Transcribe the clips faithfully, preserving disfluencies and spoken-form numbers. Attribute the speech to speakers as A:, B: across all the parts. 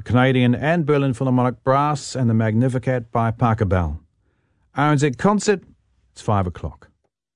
A: the Canadian and Berlin Philharmonic Brass and the Magnificat by Parker Bell. R N Z Concert, it's five o'clock.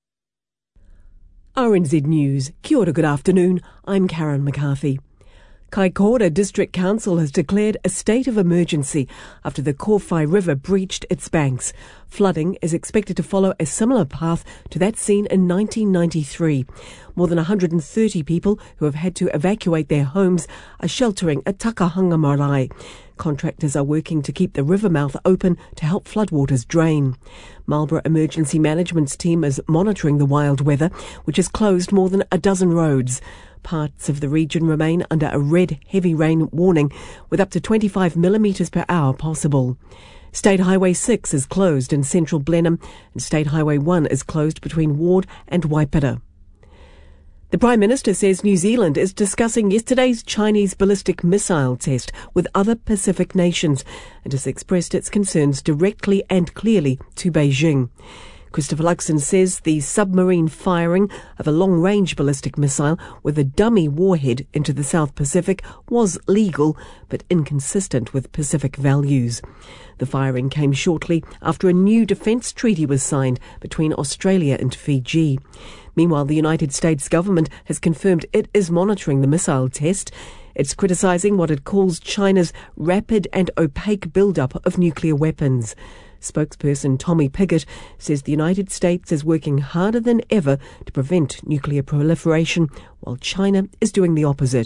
B: R N Z News. Kia ora, good afternoon. I'm Karen McCarthy. Kaikoura District Council has declared a state of emergency after the Kowhai River breached its banks. Flooding is expected to follow a similar path to that seen in nineteen ninety-three. More than one hundred thirty people who have had to evacuate their homes are sheltering at Takahanga Marae. Contractors are working to keep the river mouth open to help floodwaters drain. Marlborough Emergency Management's team is monitoring the wild weather, which has closed more than a dozen roads. Parts of the region remain under a red heavy rain warning with up to twenty-five millimetres per hour possible. State Highway six is closed in central Blenheim and State Highway one is closed between Ward and Waipara. The Prime Minister says New Zealand is discussing yesterday's Chinese ballistic missile test with other Pacific nations and has expressed its concerns directly and clearly to Beijing. Christopher Luxon says the submarine firing of a long-range ballistic missile with a dummy warhead into the South Pacific was legal but inconsistent with Pacific values. The firing came shortly after a new defence treaty was signed between Australia and Fiji. Meanwhile, the United States government has confirmed it is monitoring the missile test. It's criticising what it calls China's rapid and opaque build-up of nuclear weapons. Spokesperson Tommy Piggott says the United States is working harder than ever to prevent nuclear proliferation, while China is doing the opposite.